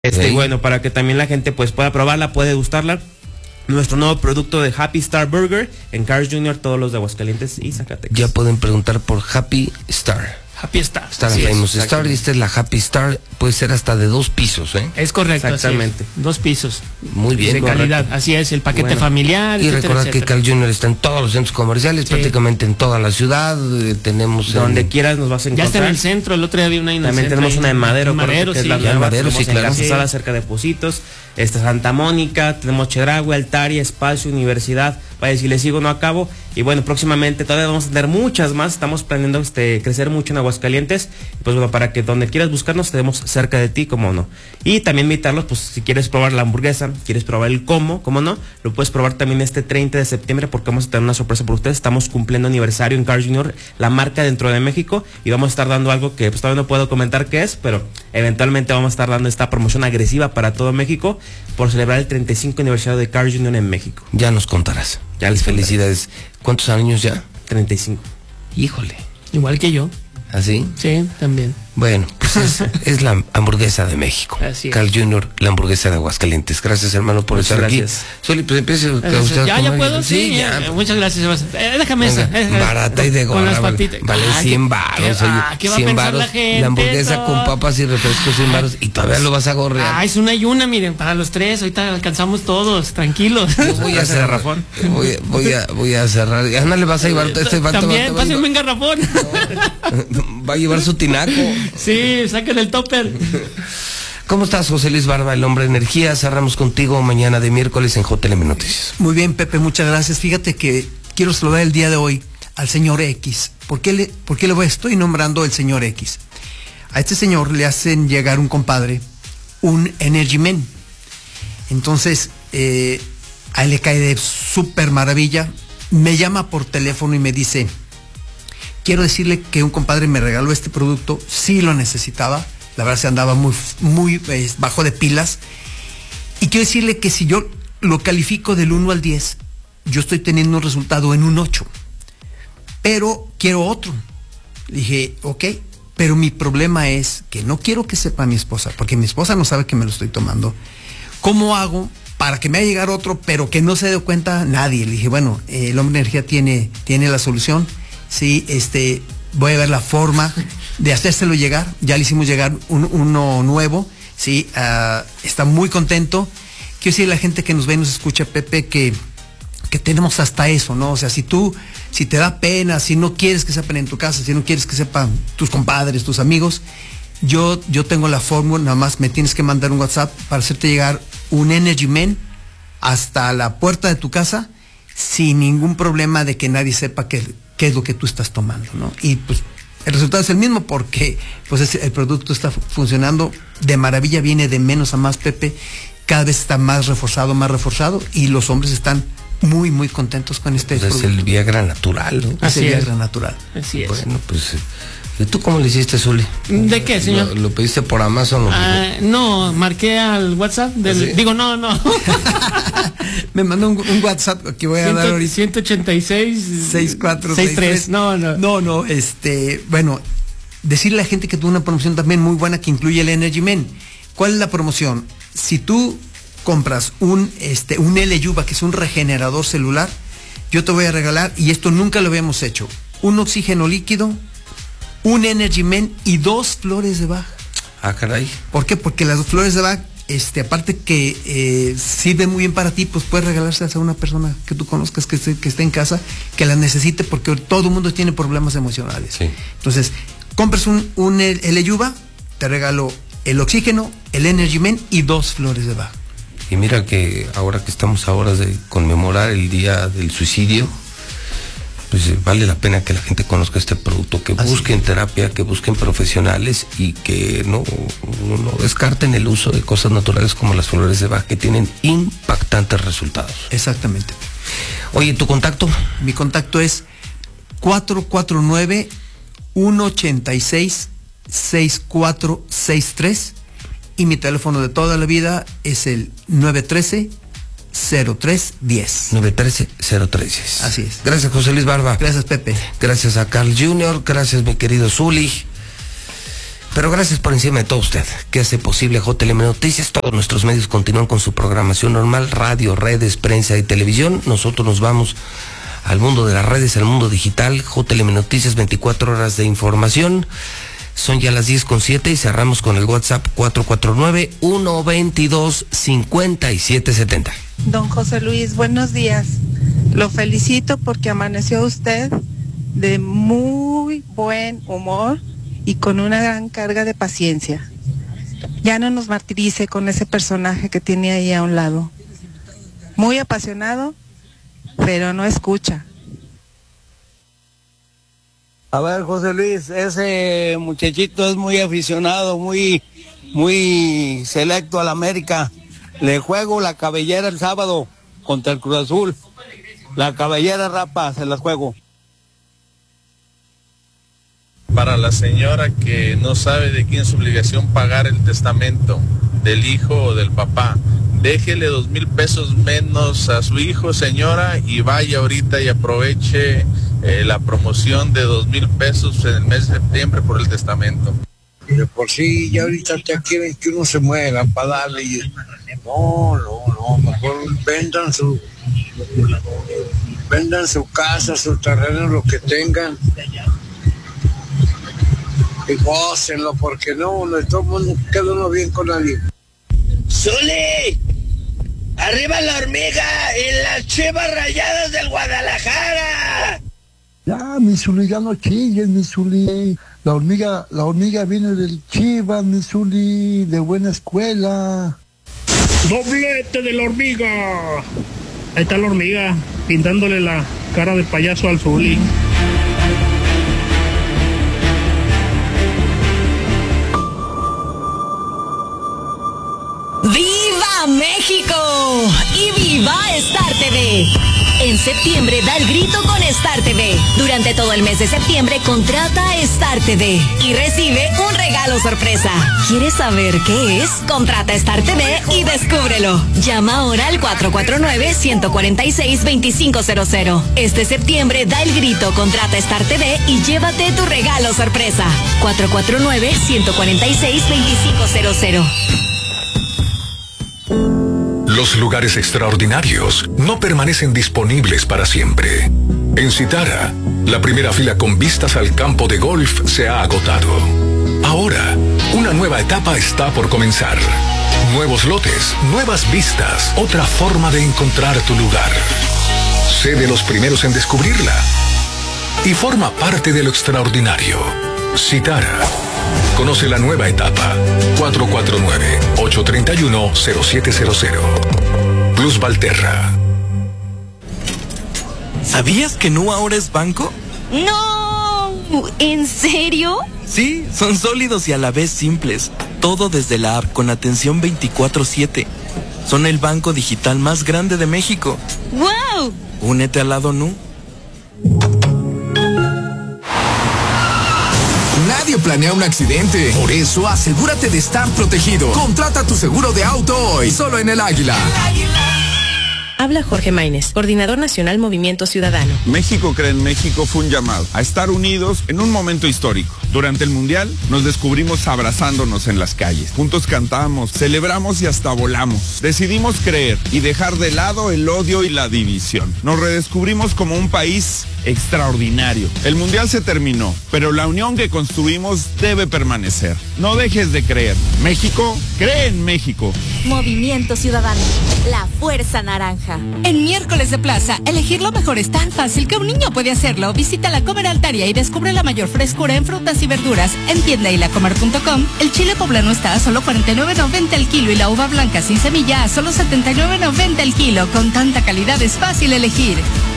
Bueno, para que también la gente pues pueda probarla, puede gustarla. Nuestro nuevo producto de Happy Star Burger en Carl's Jr., todos los de Aguascalientes y Zacatecas. Ya pueden preguntar por Happy Star. Happy Star. Está la Famous Star, y esta es la Happy Star, puede ser hasta de 2 pisos, ¿eh? Es correcto, exactamente. 2 pisos. Muy bien. De calidad, así es, el paquete familiar. Y recordar que Carl's Jr. está en todos los centros comerciales, prácticamente en toda la ciudad. Tenemos donde quieras nos vas a encontrar. Ya está en el centro, el otro día había una en el También centro. Tenemos una en Madero, Madero, sí. Madero, sí, claro. Sí. Sala cerca de Positos, Santa Mónica, tenemos Chedraui, Altaria, Espacio, Universidad. Vaya, si les sigo no acabo. Y bueno, próximamente todavía vamos a tener muchas más. Estamos planeando crecer mucho en Aguascalientes. Pues bueno, para que donde quieras buscarnos estemos cerca de ti, como no. Y también invitarlos, pues si quieres probar la hamburguesa, quieres probar el como no, lo puedes probar también este 30 de septiembre porque vamos a tener una sorpresa por ustedes. Estamos cumpliendo aniversario en Carl's Jr., la marca dentro de México, y vamos a estar dando algo que pues todavía no puedo comentar qué es, pero eventualmente vamos a estar dando esta promoción agresiva para todo México por celebrar el 35 aniversario de Carl's Jr. en México. Ya nos contarás. Ya les felicidades. ¿Cuántos años ya? 35. Híjole. Igual que yo. ¿Así? Sí, también. Bueno, pues es la hamburguesa de México. Así es. Carl's Jr., la hamburguesa de Aguascalientes. Gracias, hermano, por estar aquí. Soli, pues empiece ¿Ya puedo? Sí, ya. Muchas gracias. Déjame esa. Barata y de gorra. Con las patitas. Vale 100 varos. ¿Qué va a pensar la gente? La hamburguesa con papas y refrescos 100 varos. Y todavía lo vas a gorrear. Es una y una, miren, para los 3. Ahorita alcanzamos todos, tranquilos. Voy a hacer garrafón. Voy a cerrar. Ana, le vas a llevar también, pásenme un garrafón. Va a llevar su tinaco. Sí, saquen el topper. ¿Cómo estás, José Luis Barba, el hombre de energía? Cerramos contigo mañana de miércoles en JLM Noticias. Muy bien, Pepe, muchas gracias. Fíjate que quiero saludar el día de hoy al señor X. ¿Por qué estoy nombrando el señor X? A este señor le hacen llegar un compadre, un Energy Man. Entonces, a él le cae de súper maravilla. Me llama por teléfono y me dice: quiero decirle que un compadre me regaló este producto, sí lo necesitaba, la verdad se andaba muy bajo de pilas, y quiero decirle que si yo lo califico del 1 al 10, yo estoy teniendo un resultado en un 8, pero quiero otro. Le dije, ok, pero mi problema es que no quiero que sepa mi esposa, porque mi esposa no sabe que me lo estoy tomando. ¿Cómo hago para que me haga llegar otro, pero que no se dé cuenta nadie? Le dije, bueno, el hombre de energía tiene la solución. Sí, voy a ver la forma de hacérselo llegar. Ya le hicimos llegar uno nuevo. Sí, está muy contento. Quiero decir a la gente que nos ve y nos escucha, Pepe, que tenemos hasta eso, ¿no? O sea, si te da pena, si no quieres que sepan en tu casa, si no quieres que sepan tus compadres, tus amigos, yo tengo la fórmula. Nada más me tienes que mandar un WhatsApp para hacerte llegar un Energy Man hasta la puerta de tu casa, sin ningún problema de que nadie sepa qué es lo que tú estás tomando, ¿no? Y pues el resultado es el mismo, porque pues el producto está funcionando de maravilla, viene de menos a más, Pepe, cada vez está más reforzado, y los hombres están muy, muy contentos con este producto. Es el Viagra natural, ¿no? Es el Viagra natural. Así es. Bueno, pues, ¿y tú cómo le hiciste, Zuli? ¿De qué, señor? ¿Lo pediste por Amazon? No, marqué al WhatsApp del... ¿Sí? Digo, no. Me mandó un WhatsApp que voy a dar ahorita. 186 6463. No. Bueno, decirle a la gente que tuvo una promoción también muy buena que incluye el Energy Man. ¿Cuál es la promoción? Si tú compras un L-Yuba, que es un regenerador celular, yo te voy a regalar, y esto nunca lo habíamos hecho, un oxígeno líquido, un Energy Man y 2 flores de Bach. Caray. ¿Por qué? Porque las flores de Bach, aparte que sirven muy bien para ti, pues puedes regalárselas a una persona que tú conozcas que esté en casa, que las necesite, porque todo el mundo tiene problemas emocionales. Sí. Entonces, compras un L-Yuba, te regalo el oxígeno, el Energy Man y 2 flores de Bach. Y mira que ahora que estamos a horas de conmemorar el día del suicidio, pues vale la pena que la gente conozca este producto, que busquen terapia, que busquen profesionales y que no descarten el uso de cosas naturales como las flores de Bach, que tienen impactantes resultados. Exactamente. Oye, ¿tu contacto? Mi contacto es 449-186-6463 y mi teléfono de toda la vida es el 913-0310. 913-0310. Así es. Gracias, José Luis Barba. Gracias, Pepe. Gracias a Carl's Jr., gracias, mi querido Zuli. Pero gracias por encima de todo usted, que hace posible JLM Noticias. Todos nuestros medios continúan con su programación normal, radio, redes, prensa y televisión. Nosotros nos vamos al mundo de las redes, al mundo digital. JLM Noticias, 24 horas de información. Son ya las 10:07 y cerramos con el WhatsApp 449-122-5770. Don José Luis, buenos días. Lo felicito porque amaneció usted de muy buen humor y con una gran carga de paciencia. Ya no nos martirice con ese personaje que tiene ahí a un lado. Muy apasionado, pero no escucha. A ver, José Luis, ese muchachito es muy aficionado, muy selecto al América. Le juego la cabellera el sábado contra el Cruz Azul. La cabellera rapa, se la juego. Para la señora que no sabe de quién es su obligación pagar el testamento, del hijo o del papá, déjele 2,000 pesos menos a su hijo, señora, y vaya ahorita y aproveche la promoción de 2,000 pesos en el mes de septiembre por el testamento. De por sí, ya ahorita ya quieren que uno se mueva para darle. No, mejor vendan su casa, su terreno, lo que tengan. Y gócenlo, porque no, todo el mundo queda uno bien con alguien. ¡Zuli! ¡Arriba la hormiga y las Chivas Rayadas del Guadalajara! Ya, mi Zuli, ya no chilles, mi Zuli. La hormiga viene del Chivas, mi Zuli, de buena escuela. ¡Doblete de la hormiga! Ahí está la hormiga, pintándole la cara de payaso al Zuli. ¡Viva México! ¡Y viva Star TV! En septiembre da el grito con Star TV. Durante todo el mes de septiembre contrata Star TV y recibe un regalo sorpresa. ¿Quieres saber qué es? Contrata Star TV y descúbrelo. Llama ahora al 449-146-2500. Este septiembre da el grito, contrata Star TV y llévate tu regalo sorpresa. 449-146-2500. Los lugares extraordinarios no permanecen disponibles para siempre. En Citara, la primera fila con vistas al campo de golf se ha agotado. Ahora, una nueva etapa está por comenzar. Nuevos lotes, nuevas vistas, otra forma de encontrar tu lugar. Sé de los primeros en descubrirla y forma parte de lo extraordinario. Citara. Conoce la nueva etapa. 449-831-0700. Plus Valterra. ¿Sabías que Nu ahora es banco? ¡No! ¿En serio? Sí, son sólidos y a la vez simples. Todo desde la app con atención 24/7. Son el banco digital más grande de México. ¡Wow! Únete al lado Nu. Nadie planea un accidente. Por eso, asegúrate de estar protegido. Contrata tu seguro de auto hoy, solo en El Águila. Habla Jorge Maínez, coordinador nacional Movimiento Ciudadano. México cree en México fue un llamado a estar unidos en un momento histórico. Durante el Mundial nos descubrimos abrazándonos en las calles. Juntos cantamos, celebramos y hasta volamos. Decidimos creer y dejar de lado el odio y la división. Nos redescubrimos como un país extraordinario. El Mundial se terminó, pero la unión que construimos debe permanecer. No dejes de creer. México cree en México. Movimiento Ciudadano, la fuerza naranja. En Miércoles de Plaza, elegir lo mejor es tan fácil que un niño puede hacerlo. Visita la Comer Altaria y descubre la mayor frescura en frutas y verduras. En tiendailacomer.com, el chile poblano está a solo $49.90 el kilo y la uva blanca sin semilla a solo $79.90 el kilo. Con tanta calidad es fácil elegir.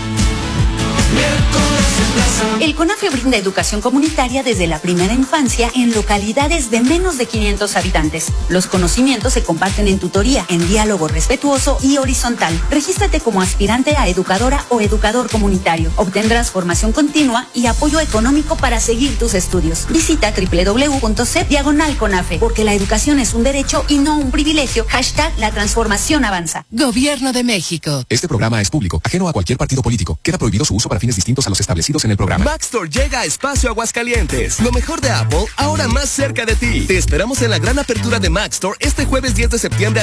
El CONAFE brinda educación comunitaria desde la primera infancia en localidades de menos de 500 habitantes. Los conocimientos se comparten en tutoría, en diálogo respetuoso y horizontal. Regístrate como aspirante a educadora o educador comunitario. Obtendrás formación continua y apoyo económico para seguir tus estudios. Visita www.cep/CONAFE, porque la educación es un derecho y no un privilegio. #La transformación avanza. Gobierno de México. Este programa es público, ajeno a cualquier partido político. Queda prohibido su uso para fines distintos a los establecidos en el programa. Mac Store llega a Espacio Aguascalientes. Lo mejor de Apple, ahora más cerca de ti. Te esperamos en la gran apertura de Mac Store este jueves 10 de septiembre